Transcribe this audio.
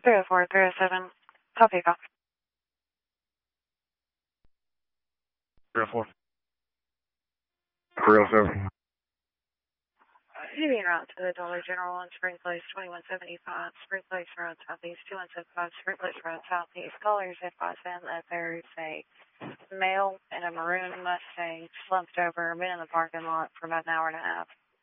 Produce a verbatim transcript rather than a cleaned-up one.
three oh four, three oh seven. Copy, copy. three oh four. three oh seven. You being route to the Dollar General on Spring Place, twenty-one seventy-five, Spring Place Road Southeast, two one seven five, Spring Place Road Southeast. Callers advise them that there's a male in a maroon Mustang slumped over, been in the parking lot for about an hour and a half.